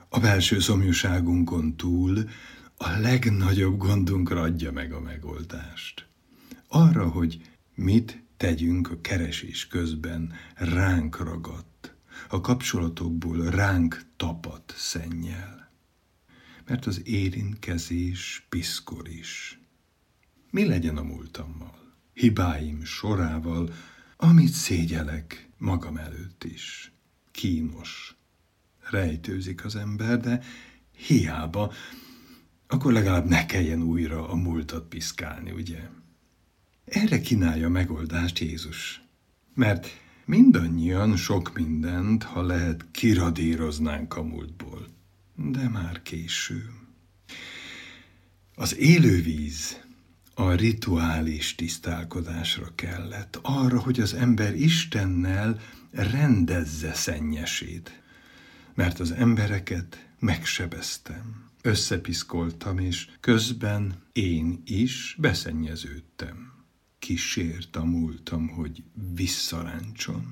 A belső szomjúságunkon túl a legnagyobb gondunkra adja meg a megoldást. Arra, hogy mit tegyünk a keresés közben ránk ragadt, a kapcsolatokból ránk tapadt szennyel. Mert az érintkezés piszkol is. Mi legyen a múltammal, hibáim sorával, amit szégyelek magam előtt is? Kínos. Rejtőzik az ember, de hiába, akkor legalább ne kelljen újra a múltat piszkálni, ugye? Erre kínálja megoldást Jézus. Mert mindannyian sok mindent, ha lehet, kiradíroznánk a múltból. De már késő. Az élővíz a rituális tisztálkodásra kellett, arra, hogy az ember Istennel rendezze szennyesét. Mert az embereket megsebeztem, összepiszkoltam, és közben én is beszennyeződtem. Kísért a múltam, hogy visszaráncson.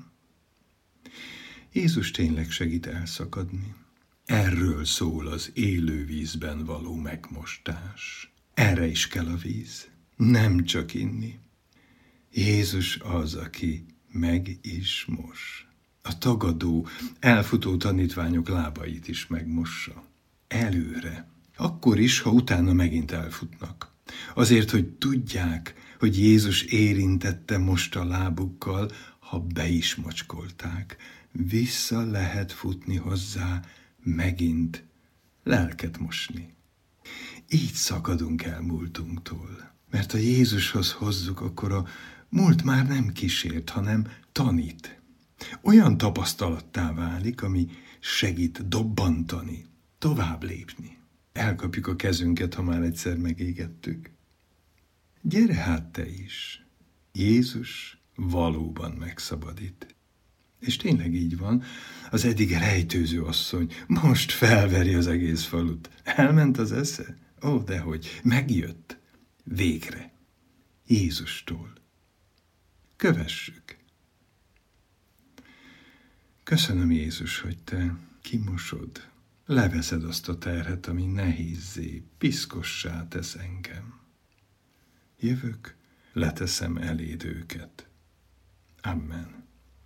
Jézus tényleg segít elszakadni. Erről szól az élő vízben való megmostás. Erre is kell a víz, nem csak inni. Jézus az, aki meg is mos. A tagadó, elfutó tanítványok lábait is megmossa. Előre. Akkor is, ha utána megint elfutnak. Azért, hogy tudják, hogy Jézus érintette most a lábukkal, ha be is mocskolták. Vissza lehet futni hozzá, megint lelket mosni. Így szakadunk el múltunktól. Mert ha Jézushoz hozzuk, akkor a múlt már nem kísért, hanem tanít. Olyan tapasztalattá válik, ami segít dobbantani, tovább lépni. Elkapjuk a kezünket, ha már egyszer megégettük. Gyere hát te is. Jézus valóban megszabadít. És tényleg így van, az eddig rejtőző asszony most felveri az egész falut. Elment az esze? Ó, dehogy, megjött. Végre. Jézustól. Kövessük. Köszönöm, Jézus, hogy te kimosod, leveszed azt a terhet, ami nehézzé, piszkossá tesz engem. Jövök, leteszem eléd őket. Amen.